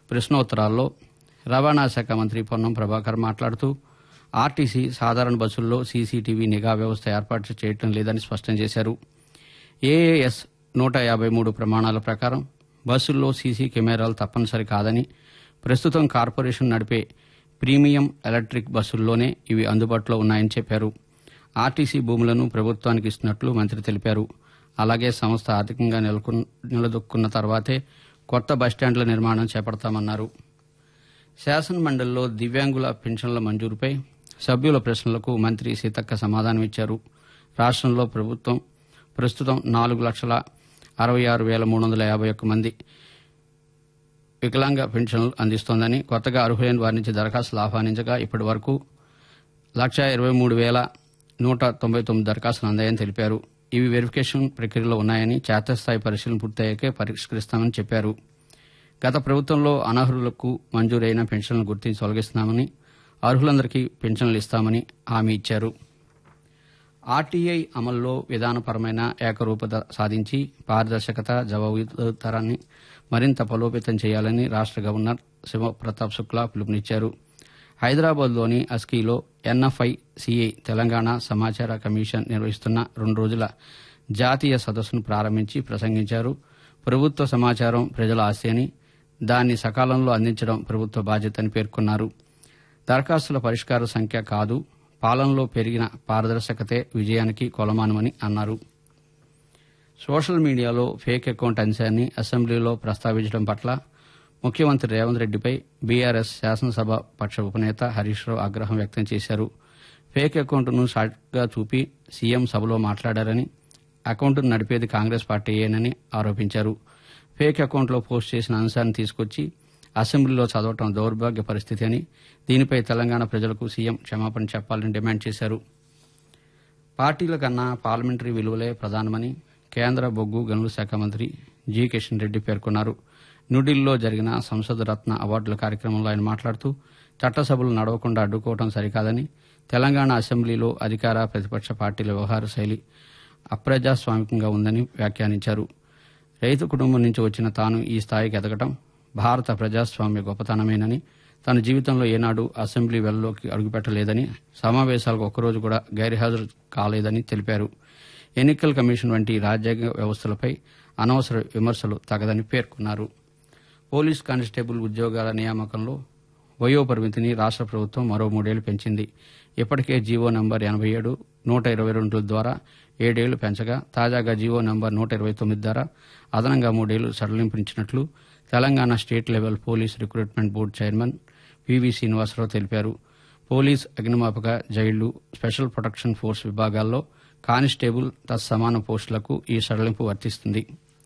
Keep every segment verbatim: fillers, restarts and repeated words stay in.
ప్రశ్నోత్తరాల్లో రవాణా శాఖ మంత్రి పొన్నం ప్రభాకర్ మాట్లాడుతూ ఆర్టీసీ సాధారణ బస్సుల్లో సీసీటీవీ నిఘా వ్యవస్థ ఏర్పాటు చేయడం లేదని స్పష్టం చేశారు. ఏఏఎస్ నూట యాభై మూడు ప్రమాణాల ప్రకారం బస్సుల్లో సీసీ కెమెరాలు తప్పనిసరి కాదని, ప్రస్తుతం కార్పొరేషన్ నడిపే ప్రీమియం ఎలక్ట్రిక్ బస్సుల్లోనే ఇవి అందుబాటులో ఉన్నాయని చెప్పారు. ఆర్టీసీ భూములను ప్రభుత్వానికి ఇస్తున్నట్లు మంత్రి తెలిపారు. అలాగే సంస్థ ఆర్థికంగా నిలదొక్కున్న తర్వాతే కొత్త బస్టాండ్ల నిర్మాణం చేపడతామన్నారు. శాసనమండలిలో దివ్యాంగుల పెన్షన్ల మంజూరుపై సభ్యుల ప్రశ్నలకు మంత్రి సీతక్క సమాధానమిచ్చారు. రాష్టంలో ప్రభుత్వం ప్రస్తుతం నాలుగు లక్షల అరవై ఆరు వేల మూడు వందల యాభై ఒక్క మంది వికలాంగ పెన్షన్లు అందిస్తోందని, కొత్తగా అర్హులైన వారి నుంచి దరఖాస్తులు ఆహ్వానించగా ఇప్పటి వరకు లక్ష ఇరవై మూడు వేల నూట తొంభై తొమ్మిది దరఖాస్తులు అందాయని తెలిపారు. ఇవి వెరిఫికేషన్ ప్రక్రియలో ఉన్నాయని, క్షేత్రస్థాయి పరిశీలన పూర్తయ్యాకే పరిష్కరిస్తామని చెప్పారు. గత ప్రభుత్వంలో అనర్హులకు మంజూరైన పెన్షన్లను గుర్తించి తొలగిస్తున్నామని, అర్హులందరికీ పెన్షన్లు ఇస్తామని హామీ ఇచ్చారు. ఆర్టీఐ అమల్లో విధానపరమైన ఏకరూపత సాధించి పారదర్శకత, జవాబుదారీతనాన్ని మరింత బలోపేతం చేయాలని రాష్ట గవర్నర్ శివప్రతాప్ శుక్లా పిలుపునిచ్చారు. హైదరాబాద్లోని అస్కీలో ఎన్ఎఫ్ఐ సిఐ తెలంగాణ సమాచార కమిషన్ నిర్వహిస్తున్న రెండు రోజుల జాతీయ సదస్సును ప్రారంభించి ప్రసంగించారు. ప్రభుత్వ సమాచారం ప్రజల ఆస్తి అని, దాన్ని సకాలంలో అందించడం ప్రభుత్వ బాధ్యతని పేర్కొన్నారు. దరఖాస్తుల పరిష్కార సంఖ్య కాదు, పాలనలో పెరిగిన పారదర్శకతే విజయానికి కొలమానమని అన్నారు. సోషల్ మీడియాలో ఫేక్ అకౌంట్ అంశాన్ని అసెంబ్లీలో ప్రస్తావించడం పట్ల ముఖ్యమంత్రి రేవంత్ రెడ్డిపై బీఆర్ఎస్ శాసనసభ పక్ష ఉపనేత హరీష్ రావు ఆగ్రహం వ్యక్తం చేశారు. ఫేక్ అకౌంట్ను సాటిగా చూపి సీఎం సభలో మాట్లాడారని, అకౌంట్ను నడిపేది కాంగ్రెస్ పార్టీయేనని ఆరోపించారు. ఫేక్ అకౌంట్లో పోస్ట్ చేసిన అంశాన్ని తీసుకొచ్చి అసెంబ్లీలో చదవడం దౌర్భాగ్య పరిస్థితి అని, దీనిపై తెలంగాణ ప్రజలకు సీఎం క్షమాపణ చెప్పాలని డిమాండ్ చేశారు. పార్టీల కన్నా పార్లమెంటరీ విలువలే ప్రధానమని కేంద్ర బొగ్గు గనుల శాఖ మంత్రి జి కిషన్ రెడ్డి పేర్కొన్నారు. న్యూఢిల్లీలో జరిగిన సంసద్ రత్న అవార్డుల కార్యక్రమంలో ఆయన మాట్లాడుతూ చట్టసభలు నడవకుండా అడ్డుకోవడం సరికాదని, తెలంగాణ అసెంబ్లీలో అధికార ప్రతిపక్ష పార్టీల వ్యవహార శైలి అప్రజాస్వామికంగా ఉందని వ్యాఖ్యానించారు. రైతు కుటుంబం నుంచి వచ్చిన తాను ఈ స్థాయికి ఎదగటం భారత ప్రజాస్వామ్య గొప్పతనమేనని, తన జీవితంలో ఏనాడు అసెంబ్లీ వెల్లోకి అడుగుపెట్టలేదని, సమావేశాలకు ఒక్కరోజు కూడా గైర్హాజరు కాలేదని తెలిపారు. ఎన్నికల కమిషన్ వంటి రాజ్యాంగ వ్యవస్థలపై అనవసర విమర్శలు తగదని పేర్కొన్నారు. పోలీస్ కానిస్టేబుల్ ఉద్యోగాల నియామకంలో వయోపరిమితిని రాష్ట ప్రభుత్వం మరో మూడేళ్లు పెంచింది. ఇప్పటికే జీవో నంబర్ ఎనభై ఏడు నూట ఇరవై రెండు ద్వారా ఏడేళ్లు పెంచగా, తాజాగా జీవో నంబర్ నూట ఇరవై తొమ్మిది ద్వారా అదనంగా మూడేళ్లు సడలింపునిచ్చినట్లు Telangana state level police recruitment board chairman PV Srinivasarao తెలిపారు. పోలీస్, అగ్నిమాపక, జైళ్లు, స్పెషల్ ప్రొటెక్షన్ ఫోర్స్ విభాగాల్లో కానిస్టేబుల్ తత్సమాన పోస్టులకు ఈ సడలింపు వర్తిస్తుంది.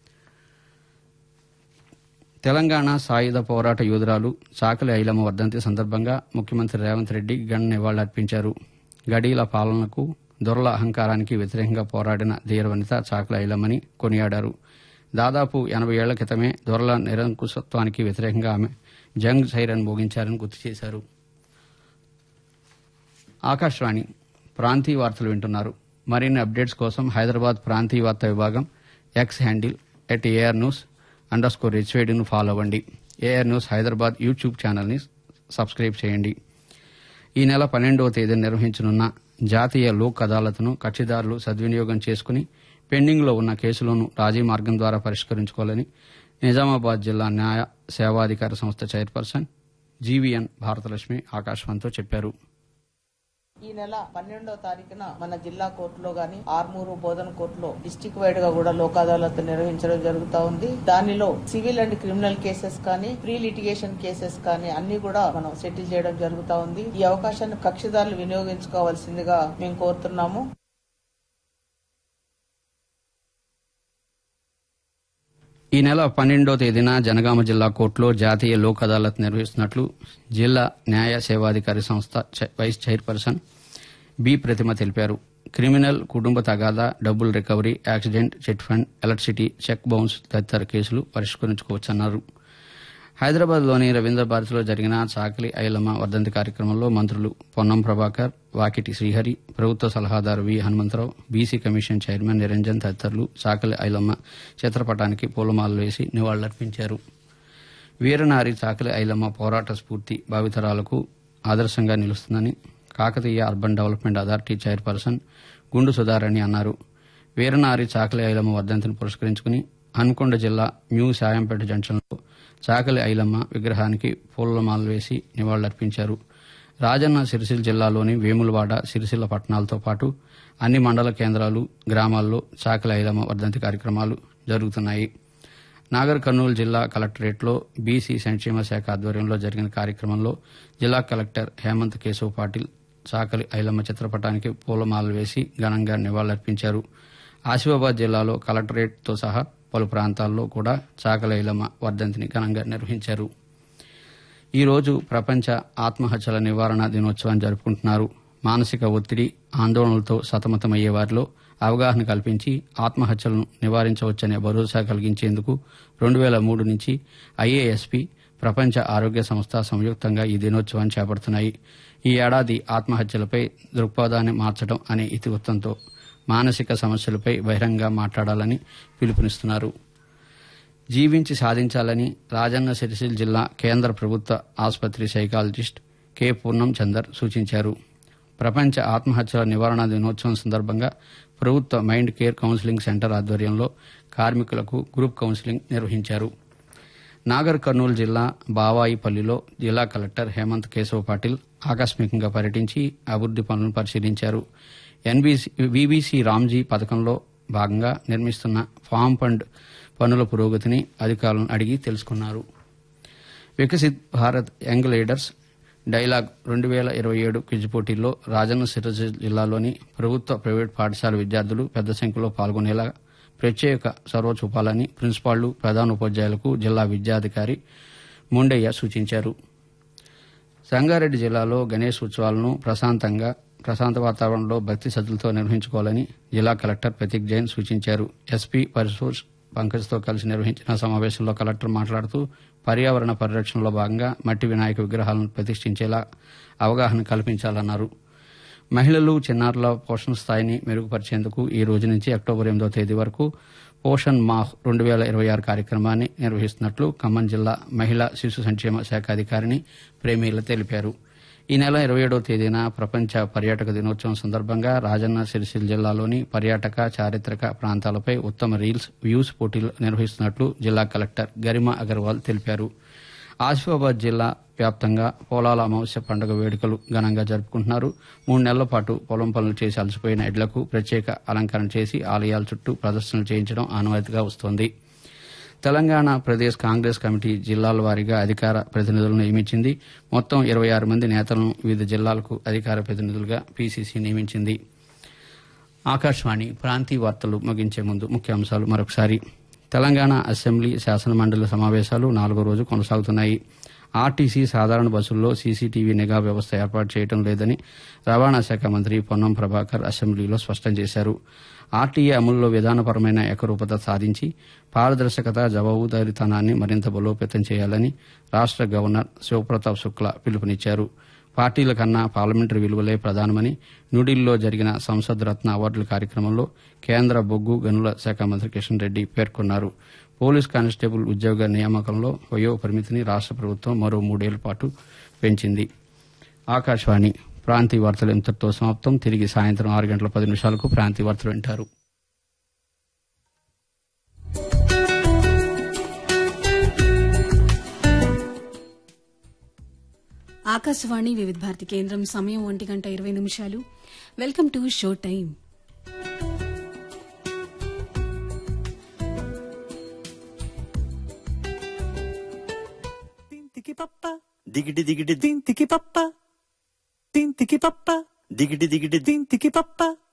తెలంగాణ సాయుధ పోరాట యోధురాలు చాకలి ఐలమ్మ వర్ధంతి సందర్భంగా ముఖ్యమంత్రి రేవంత్ రెడ్డి ఘన నివాళులర్పించారు. గడీల పాలనకు, దొరల అహంకారానికి వ్యతిరేకంగా పోరాడిన ధీరవనిత చాకలి ఐలమ్మని కొనియాడారు. దాదాపు ఎనభై ఏళ్ల క్రితమే దొరల నిరంకుశత్వానికి వ్యతిరేకంగా ఆమె జంగ్ సైరన్ మోగించారని గుర్తు చేశారు. ఆకాశవాణి ప్రాంతీయ వార్తలు వింటున్నారు. మరిన్ని అప్డేట్స్ కోసం హైదరాబాద్ ప్రాంతీయ వార్తా విభాగం X handle at AR news under score హెచ్వేడిను follow అవ్వండి. ఏఆర్ న్యూస్ హైదరాబాద్ యూట్యూబ్ ఛానల్ని సబ్స్క్రైబ్ చేయండి. ఈ నెల పన్నెండవ తేదీన నిర్వహించనున్న జాతీయ లోక్ అదాలత్ను కక్షిదారులు సద్వినియోగం చేసుకుని పెండింగ్లో ఉన్న కేసులను రాజీ మార్గం ద్వారా పరిష్కరించుకోవాలని నిజామాబాద్ జిల్లా న్యాయ సేవాధికార సంస్థ చైర్పర్సన్ జీవీఎన్ భారతలక్ష్మి ఆకాశవాణితో చెప్పారు. ఈ నెల పన్నెండవ తారీఖున మన జిల్లా కోర్టులో గాని, ఆర్మూరు బోధన కోర్టులో డిస్టిక్ వైడ్ గా కూడా లోక్ అదాలత్ నిర్వహించడం జరుగుతా ఉంది. దానిలో సివిల్ అండ్ క్రిమినల్ కేసెస్ కానీ, ప్రీ లిటిగేషన్ కేసెస్ కానీ అన్ని కూడా మనం సెటిల్ చేయడం జరుగుతా ఉంది. ఈ అవకాశాన్ని కక్షిదారులు వినియోగించుకోవాల్సిందిగా మేము కోరుతున్నాము. ఈ నెల పన్నెండో తేదీన జనగామ జిల్లా కోర్టులో జాతీయ లోక్ అదాలత్ నిర్వహిస్తున్నట్లు జిల్లా న్యాయ సేవాధికారి సంస్థ వైస్ చైర్పర్సన్ బి ప్రతిమ తెలిపారు. క్రిమినల్, కుటుంబ తగాదా, డబ్బుల recovery, accident, chit fund, electricity, check bounce తదితర కేసులు పరిష్కరించుకోవచ్చన్నారు. హైదరాబాద్లోని రవీంద్ర భారతిలో జరిగిన చాకలి ఐలమ్మ వర్ధంతి కార్యక్రమంలో మంత్రులు పొన్నం ప్రభాకర్, వాకిటి శ్రీహరి, ప్రభుత్వ సలహాదారు వి Hanumantharao, BC commission chairman Niranjan తదితరులు చాకలి ఐలమ్మ చిత్రపటానికి పూలమాలలు వేసి నివాళులర్పించారు. వీరనారి చాకలి ఐలమ్మ పోరాట స్ఫూర్తి భావితరాలకు ఆదర్శంగా నిలుస్తుందని Kakatiya urban development authority chairperson గుండు సుధారాణి అన్నారు. వీరనారి చాకలి ఐలమ్మ వర్ధంతిని పురస్కరించుకుని హన్మకొండ జిల్లా న్యూ సాయంపేట జంక్షన్లో చాకలి ఐలమ్మ విగ్రహానికి పూలమాలలు వేసి నివాళులర్పించారు. రాజన్న సిరిసిల్ల జిల్లాలోని వేములవాడ, సిరిసిల్ల పట్టణాలతో పాటు అన్ని మండల కేంద్రాలు, గ్రామాల్లో చాకలి ఐలమ్మ వర్ధంతి కార్యక్రమాలు జరుగుతున్నాయి. నాగర్ కర్నూలు జిల్లా కలెక్టరేట్లో బీసీ సంక్షేమ శాఖ ఆధ్వర్యంలో జరిగిన కార్యక్రమంలో జిల్లా కలెక్టర్ హేమంత్ కేశవ్ పాటిల్ చాకలి ఐలమ్మ చిత్రపటానికి పూలమాలలు వేసి ఘనంగా నివాళులర్పించారు. ఆసిఫాబాద్ జిల్లాలో కలెక్టరేట్తో సహా పలు ప్రాంతాల్లో కూడా చాకలి ఐలమ్మ వర్ధంతిని ఘనంగా నిర్వహించారు. ఈ రోజు ప్రపంచ ఆత్మహత్యల నివారణ దినోత్సవాన్ని జరుపుకుంటున్నారు. మానసిక ఒత్తిడి, ఆందోళనలతో సతమతమయ్యే వారిలో అవగాహన కల్పించి ఆత్మహత్యలను నివారించవచ్చనే భరోసా కలిగించేందుకు రెండు వేల మూడు నుంచి ఐఏఎస్పీ, ప్రపంచ ఆరోగ్య సంస్థ సంయుక్తంగా ఈ దినోత్సవాన్ని చేపడుతున్నాయి. ఈ ఏడాది ఆత్మహత్యలపై దృక్పథాన్ని మార్చడం అనే ఇతివృత్తంతో మానసిక సమస్యలపై బహిరంగంగా మాట్లాడాలని పిలుపునిస్తున్నారు. జీవించి సాధించాలని రాజన్న సిరిసిల్ల జిల్లా కేంద్ర ప్రభుత్వ ఆసుపత్రి సైకాలజిస్ట్ కె పూర్ణం చందర్ సూచించారు. ప్రపంచ ఆత్మహత్యల నివారణ దినోత్సవం సందర్భంగా ప్రభుత్వ మైండ్ కేర్ కౌన్సిలింగ్ సెంటర్ ఆధ్వర్యంలో కార్మికులకు గ్రూప్ కౌన్సిలింగ్ నిర్వహించారు. నాగర్ కర్నూలు జిల్లా బావాయిపల్లిలో జిల్లా కలెక్టర్ హేమంత్ కేశవ్ పాటిల్ ఆకస్మికంగా పర్యటించి అభివృద్ది పనులను పరిశీలించారు. బీబీసీ రామ్జీ పథకంలో భాగంగా నిర్మిస్తున్న ఫామ్ ఫండ్ పనుల పురోగతిని అధికారులను అడిగి తెలుసుకున్నారు. Viksit Bharat young leaders dialogue రెండు వేల ఇరవై ఏడు క్విజ్ పోటీల్లో రాజన్న సిరిసిల్ల జిల్లాలోని ప్రభుత్వ, ప్రైవేటు పాఠశాల విద్యార్థులు పెద్ద సంఖ్యలో పాల్గొనేలా ప్రత్యేక చొరవ చూపాలని ప్రిన్సిపాళ్లు, ప్రధానోపాధ్యాయులకు జిల్లా విద్యాధికారి ముండయ్య సూచించారు. సంగారెడ్డి జిల్లాలో గణేష్ ఉత్సవాలను ప్రశాంతంగా ప్రశాంత వాతావరణంలో భక్తి శ్రద్దలతో నిర్వహించుకోవాలని జిల్లా కలెక్టర్ ప్రతీక్ జైన్ సూచించారు. ఎస్పీ పరిసోర్స్ పంకజ్తో కలిసి నిర్వహించిన సమావేశంలో కలెక్టర్ మాట్లాడుతూ పర్యావరణ పరిరక్షణలో భాగంగా మట్టి వినాయక విగ్రహాలను ప్రతిష్ఠించేలా అవగాహన కల్పించాలన్నారు. మహిళలు, చిన్నారుల పోషణ స్థాయిని మెరుగుపరిచేందుకు ఈ రోజు నుంచి అక్టోబర్ ఎనిమిదో తేదీ వరకు పోషణ్ మాహ్ రెండు వేల ఇరవై ఆరు కార్యక్రమాన్ని నిర్వహిస్తున్నట్లు ఖమ్మం జిల్లా మహిళా శిశు సంక్షేమ శాఖ అధికారిని ప్రేమీల తెలిపారు. ఈ నెల ఇరవై ఏడవ తేదీన ప్రపంచ పర్యాటక దినోత్సవం సందర్భంగా రాజన్న సిరిసిల్ల జిల్లాలోని పర్యాటక, చారిత్రక ప్రాంతాలపై ఉత్తమ రీల్స్, వ్యూస్ పోటీలు నిర్వహిస్తున్నట్లు జిల్లా కలెక్టర్ గరిమా అగర్వాల్ తెలిపారు. ఆసిఫాబాద్ జిల్లా వ్యాప్తంగా పొలాల అమావాస్య పండుగ వేడుకలు ఘనంగా జరుపుకుంటున్నారు. మూడు నెలల పాటు పొలం పనులు చేసి అలసిపోయిన ఎడ్లకు ప్రత్యేక అలంకరణ చేసి ఆలయాల చుట్టూ ప్రదర్శనలు చేయించడం ఆనవాయితీగా వస్తోంది. తెలంగాణ ప్రదేశ్ కాంగ్రెస్ కమిటీ జిల్లాల వారీగా అధికార ప్రతినిధులను నియమించింది. మొత్తం ఇరవై ఆరు మంది నేతలను వివిధ జిల్లాలకు అధికార ప్రతినిధులుగా పీసీసీ నియమించింది. ఆకాశవాణి ప్రాంతీయ వార్తలు ముగించే ముందు ముఖ్యాంశాలు మరొకసారి. తెలంగాణ అసెంబ్లీ, శాసనమండలి సమావేశాలు నాలుగో రోజు కొనసాగుతున్నాయి. ఆర్టీసీ సాధారణ బస్సుల్లో సీసీటీవీ నిఘా వ్యవస్థ ఏర్పాటు చేయడం లేదని రవాణా శాఖ మంత్రి పొన్నం ప్రభాకర్ అసెంబ్లీలో స్పష్టం చేశారు. ఆర్టీఏ అమలులో విధానపరమైన ఏకరూపత సాధించి పారదర్శకత, జవాబుదారీతనాన్ని మరింత బలోపేతం చేయాలని రాష్ట గవర్నర్ శివప్రతాప్ శుక్లా పిలుపునిచ్చారు. పార్టీల కన్నా పార్లమెంటరీ విలువలే ప్రధానమని న్యూఢిల్లీలో జరిగిన సంసద్ రత్న అవార్డుల కార్యక్రమంలో కేంద్ర బొగ్గు గనుల శాఖ మంత్రి కిషన్ రెడ్డి పేర్కొన్నారు. పోలీస్ కానిస్టేబుల్ ఉద్యోగ నియామకంలో వయో పరిమితిని రాష్ట ప్రభుత్వం మరో మూడేళ్ల పాటు పెంచింది. ఆకాశవాణి ప్రాంతీయ వార్తలు ఇంతటితో సమాప్తం. తిరిగి సాయంత్రం ఆరు గంటల పది నిమిషాలకు ప్రాంతీయ వార్తలు వింటారు. ఆకాశవాణి వివిధ భారతి కేంద్రం. సమయం ఒంటి గంట ఇరవై నిమిషాలు. Welcome to show time. తింతికి పప్ప దిగిటి దిగిటి తింతికి పప్ప తింతికి పప్ప దిగిటి దిగిటి తింతికి పప్ప